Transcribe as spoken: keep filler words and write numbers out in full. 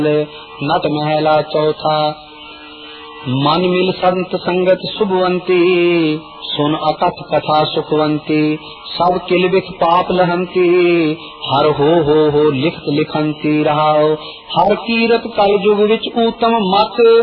नट महला चौथा। मन मिल संत संगत शुभवंती, सुन अकथ कथा सुखवंती। सब किल बिख पाप लहंती, हर हो हो हो लिखत लिखंती रहाओ। हर कीरत कल जुग विच ऊतम मत,